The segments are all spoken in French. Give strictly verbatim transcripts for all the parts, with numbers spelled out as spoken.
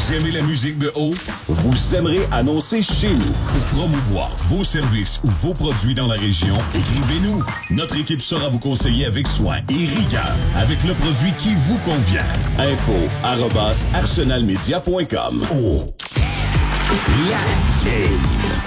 Vous aimez la musique de haut? Vous aimerez annoncer chez nous. Pour promouvoir vos services ou vos produits dans la région, écrivez-nous. Notre équipe saura vous conseiller avec soin et rigueur avec le produit qui vous convient. Info arobase arsenalmedia point com. Oh! La game!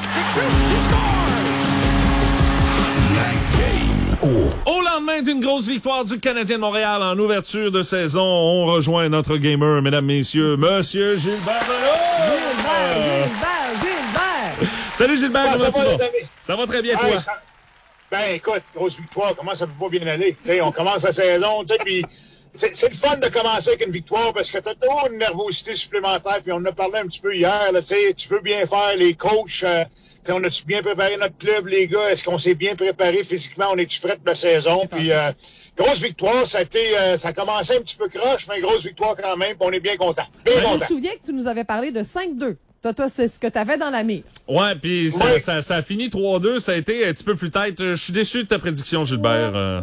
La game! Oh! Au lendemain d'une grosse victoire du Canadien de Montréal en ouverture de saison, on rejoint notre gamer, mesdames, messieurs, Monsieur Gilbert Bello! Gilbert, Gilbert, Gilbert! Salut Gilbert, Ah, comment ça tu va, vas? les amis? Ça va très bien, Hey, toi? ça- Ben, écoute, grosse victoire, comment ça peut pas bien aller? T'sais, on commence la saison, tu sais, puis c'est, c'est le fun de commencer avec une victoire parce que t'as toujours une nervosité supplémentaire, puis on en a parlé un petit peu hier, là, tu sais, tu veux bien faire, les coachs, euh, t'sais, on a-tu bien préparé notre club, les gars? Est-ce qu'on s'est bien préparé physiquement? On est-tu prêt pour la saison? Puis, euh, grosse victoire, ça a été, euh, ça a commencé un petit peu croche, mais grosse victoire quand même, puis on est bien content. Bien Je me content. souviens que tu nous avais parlé de cinq deux. Toi, toi, c'est ce que tu avais dans la mire. Ouais, puis ça, Ouais. ça, ça a fini trois deux, ça a été un petit peu plus tête. Je suis déçu de ta prédiction, Gilbert. Euh...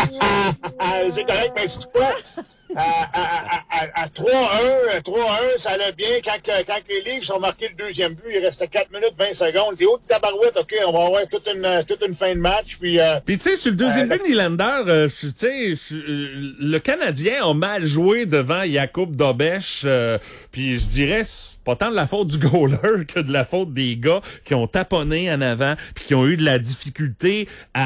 C'est correct, mais c'est quoi? À, à, à, à, à trois un, trois un, ça allait bien. Quand, quand les livres sont marqués le deuxième but, il restait quatre minutes vingt secondes. C'est oh, tabarouette, OK, on va avoir toute une, toute une fin de match. Puis, euh, Puis tu sais, sur le deuxième Euh, but de Nylander, euh, tu sais, euh, le Canadien a mal joué devant Jakub Dobeš. Euh, puis je dirais, c'est pas tant de la faute du goaler que de la faute des gars qui ont taponné en avant puis qui ont eu de la difficulté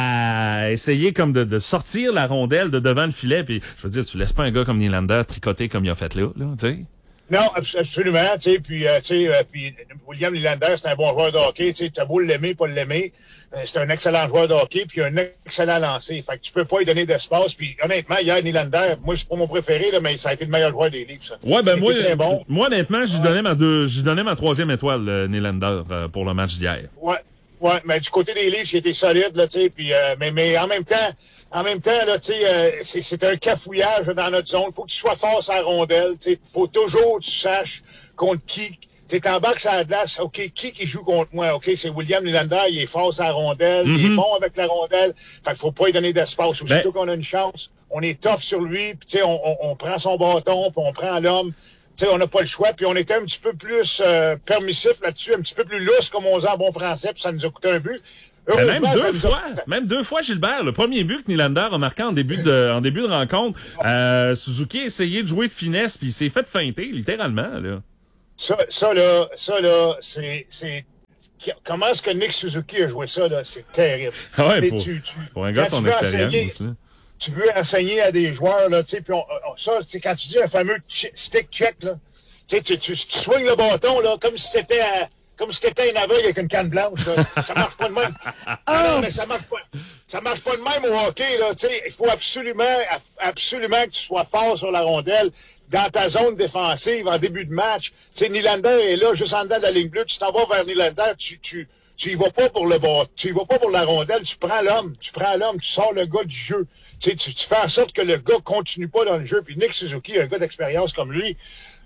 à essayer comme de, de sortir la rondelle de devant le filet. Puis je veux dire, tu laisses pas un gars comme Nylander tricoter comme il a fait là, là, tu sais. non, abs- absolument. Tu sais, puis, euh, tu sais, euh, puis William Nylander, c'est un bon joueur de hockey. Tu sais, t'as beau l'aimer, pas l'aimer. Euh, c'est un excellent joueur de hockey, puis un excellent lancé. Fait que tu peux pas lui donner d'espace. Puis honnêtement, hier, Nylander, moi, c'est pas mon préféré, là, mais ça a été le meilleur joueur des livres, ça. Ouais, ben Il moi, était très bon. moi honnêtement, j'y donnais ma deux, j'y donnais ma troisième étoile, euh, Nylander, euh, pour le match d'hier. Ouais, ouais, mais du côté des livres, c'était solide, là, tu sais, puis euh, mais, mais en même temps, en même temps, là, tu sais, euh, c'est, c'est un cafouillage dans notre zone. Faut que tu sois fort sur la rondelle, tu sais. Faut toujours que tu saches contre qui. Tu sais, t'embarques sur la glace, OK, qui qui joue contre moi? OK, c'est William Nylander, il est fort sur la rondelle, il est Mhm. bon avec la rondelle. Fait qu'il faut pas lui donner d'espace. Aussitôt Ben- qu'on a une chance, on est tough sur lui, puis tu sais, on, on, on prend son bâton, puis on prend l'homme. Tu sais, on n'a pas le choix, puis on était un petit peu plus euh, permissif là-dessus, un petit peu plus lousse, comme on dit en bon français, puis ça nous a coûté un but. Ben, même Heureusement, ça deux nous a- fois, même deux fois, Gilbert. Le premier but que Nylander a marqué en début de, en début de rencontre, euh, Suzuki a essayé de jouer de finesse, puis il s'est fait feinter, littéralement, là. Ça, ça là, ça là, c'est, c'est, comment est-ce que Nick Suzuki a joué ça là, c'est terrible. Ah ouais, Mais pour, tu- tu- pour un gars de quand son tu veux expérience, enseigner- là. Tu veux enseigner à des joueurs là, tu sais, puis on, on- ça, c'est quand tu dis un fameux ch- stick check là, tu sais, tu, tu, tu swings le bâton là, comme si c'était, à- comme si c'était un aveugle avec une canne blanche là. Ça marche pas de même. Ah non, mais ça marche pas. Ça marche pas de même au hockey là, tu sais. Il faut absolument, absolument que tu sois fort sur la rondelle dans ta zone défensive en début de match. Tu sais, Nylander est là, juste en dedans de la ligne bleue. Tu t'en vas vers Nylander, tu, tu, tu y vas pas pour le bas, tu y vas pas pour la rondelle. Tu prends l'homme, tu prends l'homme, tu sors le gars du jeu. Tu sais, tu, tu fais en sorte que le gars continue pas dans le jeu. Puis Nick Suzuki, un gars d'expérience comme lui,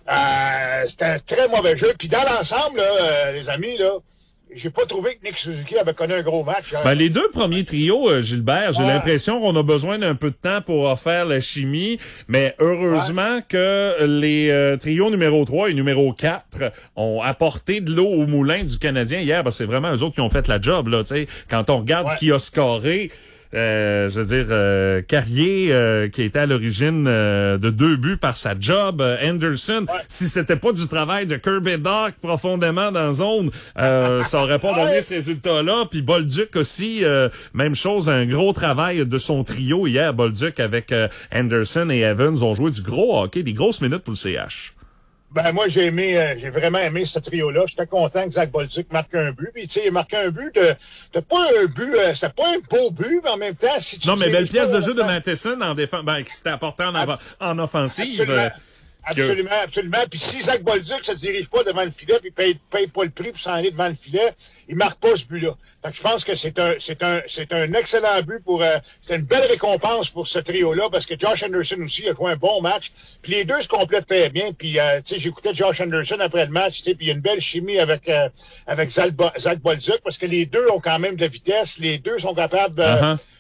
euh, c'était un très mauvais jeu. Puis dans l'ensemble, là, euh, les amis, là, j'ai pas trouvé que Nick Suzuki avait connu un gros match. Ben, les deux premiers trios, euh, Gilbert, j'ai Ouais. l'impression qu'on a besoin d'un peu de temps pour refaire la chimie, mais heureusement que les euh, trios numéro trois et numéro quatre ont apporté de l'eau au moulin du Canadien hier, parce que c'est vraiment eux autres qui ont fait la job, là, tu sais. Quand on regarde Ouais. qui a scoré, Euh, je veux dire, euh, Carrier, euh, qui était à l'origine euh, de deux buts par sa job, euh, Anderson, Ouais. si c'était pas du travail de Kirby Doc profondément dans la zone, euh, ça aurait pas donné Ouais. ce résultat-là. Puis Bolduc aussi, euh, même chose, un gros travail de son trio hier. Bolduc avec euh, Anderson et Evans ont joué du gros hockey, des grosses minutes pour le C H. Ben moi j'ai aimé, euh, j'ai vraiment aimé ce trio-là. J'étais content que Zach Bolduc marque un but. Puis tu sais, il marque un but de, de pas un but, euh, c'était pas un beau but, mais en même temps, si tu Non, mais diriges belle pièce pas de jeu de dans- Matheson en défense, ben, qui s'était apporté en, avant, en offensive. Absolument. euh, que- Absolument, absolument. Puis si Zach Bolduc se dirige pas devant le filet, puis paye, paye pas le prix pour s'en aller devant le filet, il marque pas ce but-là. Fait que je pense que c'est un, c'est un, c'est un excellent but pour, euh, c'est une belle récompense pour ce trio-là, parce que Josh Anderson aussi a joué un bon match. Puis les deux se complètent très bien. Puis euh, tu sais, j'écoutais Josh Anderson après le match, tu sais, puis il y a une belle chimie avec euh, avec Zach, Bo- Zach Bolduc, parce que les deux ont quand même de la vitesse, les deux sont capables de Uh-huh.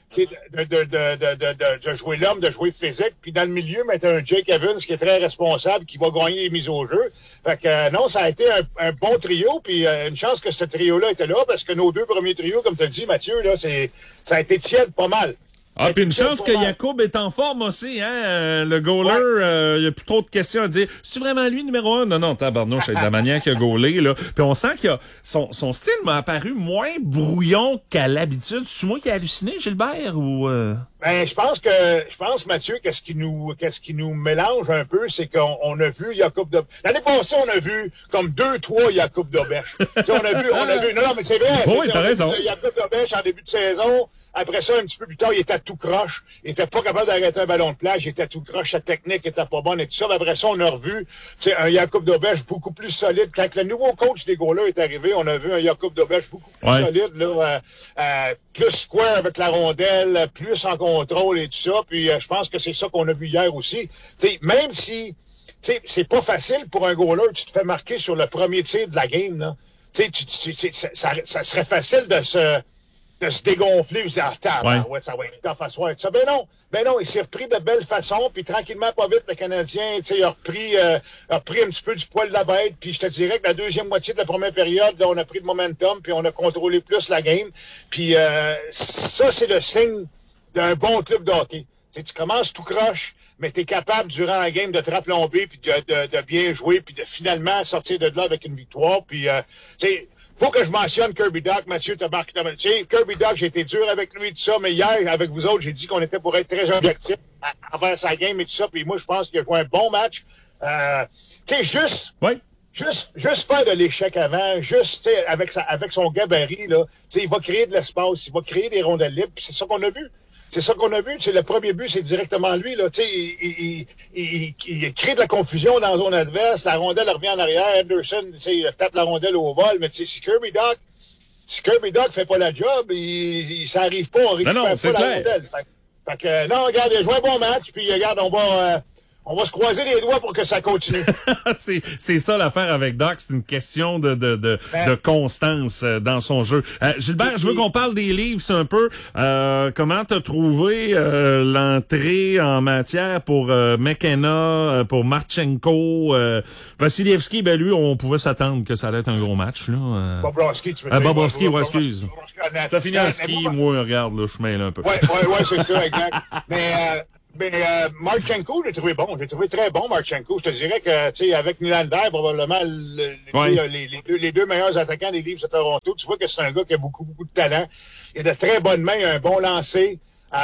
de, de, de, de, de, de jouer l'homme, de jouer physique. Puis dans le milieu, mais t'as un Jake Evans qui est très responsable, qui va gagner les mises au jeu. Fait que euh, non, ça a été un, un bon trio. Puis euh, une chance que ce trio-là était là, parce que nos deux premiers trios, comme tu as dit, Mathieu, là, c'est ça a été tiède pas mal. Ah, puis une chance que Jacob est en forme aussi, hein. Euh, le goaler, il ouais. euh, y a plus trop de questions à dire. C'est vraiment lui numéro un? Non, non, tabarnouche, c'est de la manière qu'il a gaulé, là. Puis on sent qu'il a, son, son style m'a apparu moins brouillon qu'à l'habitude. C'est moi qui ai halluciné, Gilbert, ou, euh... Ben, je pense que, je pense, Mathieu, qu'est-ce qui nous, qu'est-ce qui nous mélange un peu, c'est qu'on on a vu Jacob de, l'année passée, on a vu comme deux, trois Jacob Dobèche. on a vu, on a vu, non, non, mais c'est vrai. Oui, t'as raison. Jacob Dobèche en début de saison. Après ça, un petit peu plus tard, il était tout croche. Il était pas capable d'arrêter un ballon de plage. Il était tout croche. Sa technique était pas bonne et tout ça. Après ça, on a revu, tu sais, un Jacob Dobèche beaucoup plus solide. Quand le nouveau coach des goalers est arrivé, on a vu un Jacob Dobèche beaucoup plus ouais. solide, là, euh, euh, plus square avec la rondelle, plus en contrôle et tout ça. Puis euh, je pense que c'est ça qu'on a vu hier aussi. T'sais, même si t'sais, c'est pas facile pour un goaler, tu te fais marquer sur le premier tir de la game, là. T'sais, tu, tu, tu, ça, ça serait facile de se de se dégonfler, vous dire, ah, ouais. ouais, ça va être tough à soir. Ben non, ben non, il s'est repris de belle façon, puis tranquillement, pas vite, le Canadien, tu sais, il a repris, euh, a repris un petit peu du poil de la bête, puis je te dirais que la deuxième moitié de la première période, là, on a pris de momentum, puis on a contrôlé plus la game, puis euh, ça, c'est le signe d'un bon club de hockey. T'sais, tu commences tout croche, mais tu es capable, durant la game, de te raplomber, puis de, de, de bien jouer, puis de finalement sortir de là avec une victoire, puis, euh, tu sais, faut que je mentionne Kirby Dach, Mathieu Tabarque. Kirby Dach, j'ai été dur avec lui, tout ça, mais hier, avec vous autres, j'ai dit qu'on était pour être très objectif envers sa game et tout ça, puis moi, je pense qu'il a joué un bon match. Euh, tu sais, juste, oui. juste, juste faire de l'échec avant, juste, tu sais, avec sa, avec son gabarit, là, tu sais, il va créer de l'espace, il va créer des rondelles libres, puis c'est ça qu'on a vu. C'est ça qu'on a vu. C'est le premier but, c'est directement lui. Là, tu sais, il, il, il, il, il crée de la confusion dans la zone adverse. La rondelle revient en arrière. Anderson, tu sais, il tape la rondelle au vol. Mais tu sais, si Kirby Dach, si Kirby Dach fait pas la job, il, il ça arrive pas. On récupère non, non, pas la rondelle. Fait, fait que non, regarde, il a joué un bon match. Puis regarde, on va. Euh, On va se croiser les doigts pour que ça continue. c'est, c'est ça l'affaire avec Dach. C'est une question de, de, de, ben, de constance euh, dans son jeu. Euh, Gilbert, je veux qu'on parle des Leafs un peu. Euh, comment t'as trouvé euh, l'entrée en matière pour euh, McKenna, pour Marchenko, euh, Vasilevski? Ben lui, on pouvait s'attendre que ça allait être un gros match. Là. Euh... Bobrovski, tu veux ah, dire. Bobrovski, ouais, excuse. Ça finit en ski, moi, regarde, là, je mêle un peu. Ouais, ouais, ouais, c'est ça, exact. Mais... Euh, Ben, euh, Marchenko, j'ai trouvé bon. J'ai trouvé très bon, Marchenko. Je te dirais que, tu sais, avec Nylander, probablement, le, ouais. les, les, deux, les deux meilleurs attaquants des Leafs de Toronto, tu vois que c'est un gars qui a beaucoup, beaucoup de talent. Il a de très bonnes mains, il a un bon lancer.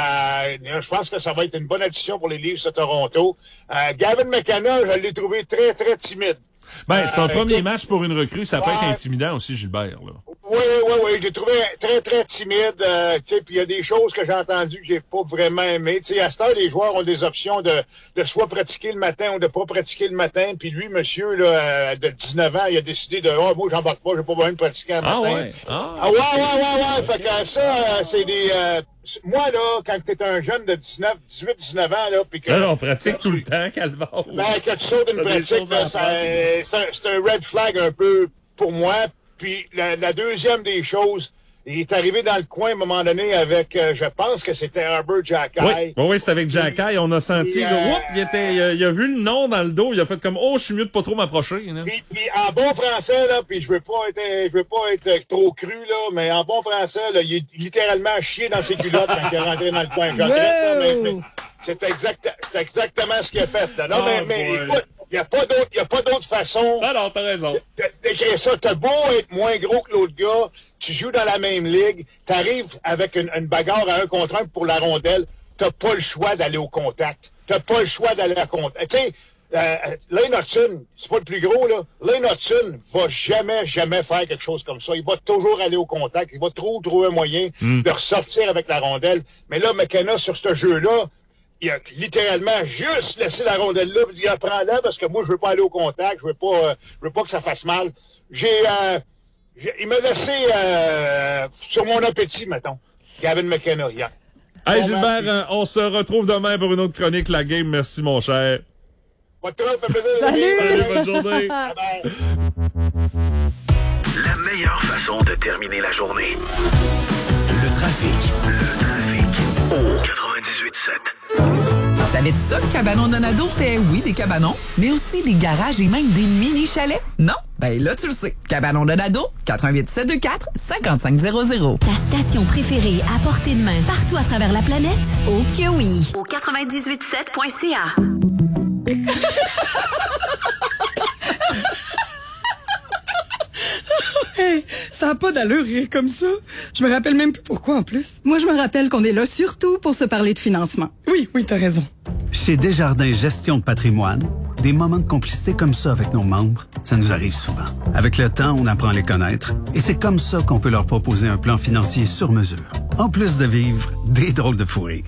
Euh, je pense que ça va être une bonne addition pour les Leafs de Toronto. Euh, Gavin McKenna, je l'ai trouvé très, très timide. Ben, c'est un euh, premier écoute, match pour une recrue. Ça ouais, peut être intimidant aussi, Gilbert, là. Oui, oui, oui. J'ai trouvé très, très timide. Euh, tu sais, puis il y a des choses que j'ai entendues que j'ai pas vraiment aimées. Tu sais, à cette heure, les joueurs ont des options de, de soit pratiquer le matin ou de pas pratiquer le matin. Puis lui, monsieur, là, de dix-neuf ans, il a décidé de, oh, moi, j'embarque pas, j'ai pas besoin de pratiquer le matin. Ah ouais? Ah, ah ouais, ouais, ouais, ouais. Okay. Fait que ça, euh, c'est des, euh, moi, là, quand t'es un jeune de dix-neuf, dix-huit, dix-neuf ans, là, pis que... Non, on pratique tout le temps, Calvaire. Ben, que tu sautes une pratique, ben, ça, c'est un, c'est un red flag un peu pour moi. Puis la, la deuxième des choses, il est arrivé dans le coin à un moment donné avec, euh, je pense que c'était Arbor Xhekaj. Oui, oui, oui, c'était avec Xhekaj. On a senti, là, euh, oups, il, était, il, a, il a vu le nom dans le dos, il a fait comme, oh, je suis mieux de pas trop m'approcher. Puis, puis en bon français, là, puis je veux pas être, je veux pas être trop cru, là, mais en bon français, là, il est littéralement chié dans ses culottes quand il est rentré dans le coin. Je regrette, là, mais, mais c'est exact, c'est exactement ce qu'il a fait, là. Non, oh, mais, mais écoute, il n'y a pas d'autre, il y a pas d'autre façon. Ah non, t'as raison. D'écrire ça. T'as beau être moins gros que l'autre gars, tu joues dans la même ligue, t'arrives avec une, une bagarre à un contre un pour la rondelle, t'as pas le choix d'aller au contact. T'as pas le choix d'aller à contact. Tu sais, euh, Lane Hutson, c'est pas le plus gros, là. Lane Hutson va jamais, jamais faire quelque chose comme ça. Il va toujours aller au contact. Il va trop trouver un moyen mm. de ressortir avec la rondelle. Mais là, McKenna, sur ce jeu-là, il a littéralement juste laissé la rondelle là, puis il a prends-la parce que moi, je veux pas aller au contact, je veux pas, euh, je veux pas que ça fasse mal. J'ai, euh, j'ai il m'a laissé euh, sur mon appétit, mettons. Gavin McKenna, hier. Hey, Gilbert, euh, on se retrouve demain pour une autre chronique, la game. Merci, mon cher. Pas de trouble, fait plaisir. Salut! Salut, bonne journée. Bye bye. La meilleure façon de terminer la journée. Le trafic. Le trafic. quatre-vingt-dix-huit sept. Savais-tu ça que Cabanon Donado fait, oui, des cabanons, mais aussi des garages et même des mini-chalets? Non? Ben là, tu le sais. Cabanon Donado, quatre un huit sept deux quatre cinq cinq zéro zéro. Ta station préférée à portée de main partout à travers la planète? Oh que oui! Au quatre-vingt-dix-huit sept point c a. Hey, ça n'a pas d'allure rire comme ça. Je me rappelle même plus pourquoi en plus. Moi, je me rappelle qu'on est là surtout pour se parler de financement. Oui, oui, t'as raison. Chez Desjardins Gestion de patrimoine, des moments de complicité comme ça avec nos membres, ça nous arrive souvent. Avec le temps, on apprend à les connaître et c'est comme ça qu'on peut leur proposer un plan financier sur mesure. En plus de vivre des drôles de fou rire.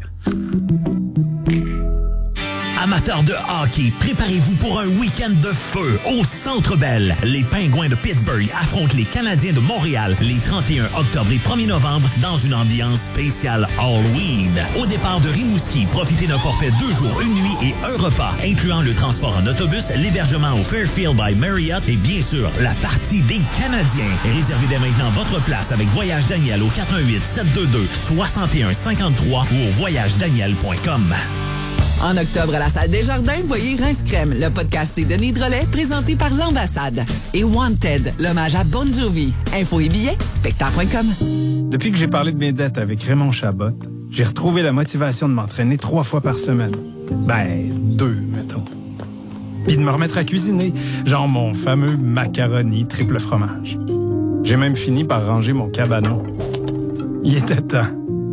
Amateurs de hockey, préparez-vous pour un week-end de feu au Centre Bell. Les Pingouins de Pittsburgh affrontent les Canadiens de Montréal les trente et un octobre et premier novembre dans une ambiance spéciale Halloween. Au départ de Rimouski, profitez d'un forfait deux jours, une nuit et un repas, incluant le transport en autobus, l'hébergement au Fairfield by Marriott et bien sûr, la partie des Canadiens. Réservez dès maintenant votre place avec Voyage Daniel au quatre un huit sept deux deux soix un cinq trois ou au voyage daniel point com. En octobre, à la salle Desjardins, voyez Rince Crème, le podcast des Denis Drolet, présenté par l'Ambassade. Et Wanted, l'hommage à Bon Jovi. Infos et billets, spectacle point com. Depuis que j'ai parlé de mes dettes avec Raymond Chabot, j'ai retrouvé la motivation de m'entraîner trois fois par semaine. Ben, deux, mettons. Puis de me remettre à cuisiner, genre mon fameux macaroni triple fromage. J'ai même fini par ranger mon cabanon. Il était temps.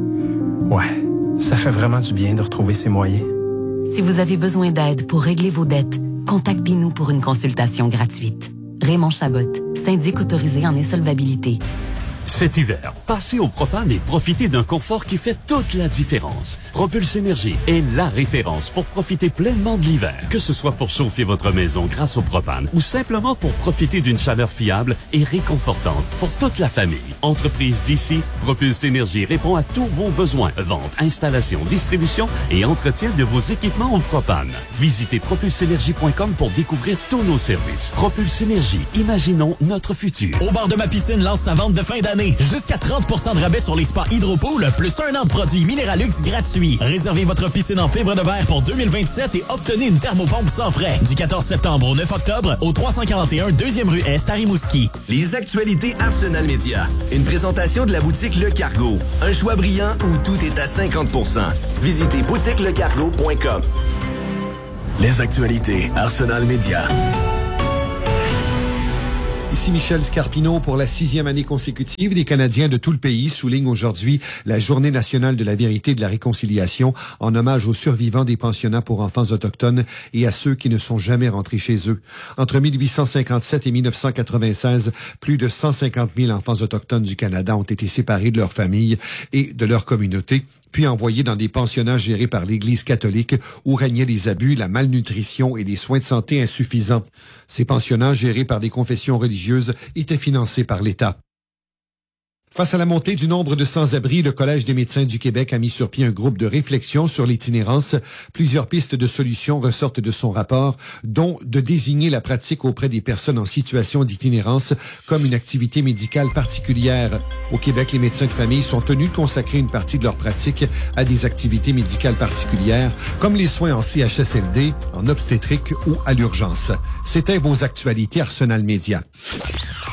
Ouais, ça fait vraiment du bien de retrouver ses moyens. Si vous avez besoin d'aide pour régler vos dettes, contactez-nous pour une consultation gratuite. Raymond Chabot, syndic autorisé en insolvabilité. Cet hiver, passez au propane et profitez d'un confort qui fait toute la différence. Propulse Énergie est la référence pour profiter pleinement de l'hiver. Que ce soit pour chauffer votre maison grâce au propane ou simplement pour profiter d'une chaleur fiable et réconfortante pour toute la famille. Entreprise d'ici, Propulse Énergie répond à tous vos besoins. Vente, installation, distribution et entretien de vos équipements au propane. Visitez propulse énergie point com pour découvrir tous nos services. Propulse Énergie, imaginons notre futur. Au bord de ma piscine lance sa vente de fin d'année. Jusqu'à trente pour cent de rabais sur les spas Hydropool, plus un an de produits Minéralux gratuits. Réservez votre piscine en fibre de verre pour deux mille vingt-sept et obtenez une thermopompe sans frais. Du quatorze septembre au neuf octobre, au trois cent quarante et un deuxième rue Est à Rimouski. Les actualités Arsenal Média. Une présentation de la boutique Le Cargo. Un choix brillant où tout est à cinquante pour cent. Visitez boutique le cargo point com. Les actualités Arsenal Média. Ici Michel Scarpino. Pour la sixième année consécutive, les Canadiens de tout le pays soulignent aujourd'hui la Journée nationale de la vérité et de la réconciliation en hommage aux survivants des pensionnats pour enfants autochtones et à ceux qui ne sont jamais rentrés chez eux. Entre mille huit cent cinquante-sept et mille neuf cent quatre-vingt-seize, plus de cent cinquante mille enfants autochtones du Canada ont été séparés de leur famille et de leur communauté, puis envoyés dans des pensionnats gérés par l'Église catholique où régnaient les abus, la malnutrition et des soins de santé insuffisants. Ces pensionnats gérés par des confessions religieuses étaient financés par l'État. Face à la montée du nombre de sans-abri, le Collège des médecins du Québec a mis sur pied un groupe de réflexion sur l'itinérance. Plusieurs pistes de solutions ressortent de son rapport, dont de désigner la pratique auprès des personnes en situation d'itinérance comme une activité médicale particulière. Au Québec, les médecins de famille sont tenus de consacrer une partie de leur pratique à des activités médicales particulières, comme les soins en C H S L D, en obstétrique ou à l'urgence. C'était vos actualités Arsenal Média.